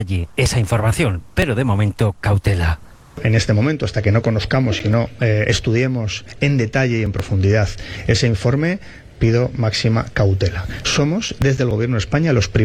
esa información, pero de momento cautela. En este momento, hasta que no conozcamos y no estudiemos en detalle y en profundidad ese informe, pido máxima cautela. Somos, desde el Gobierno de España, los primeros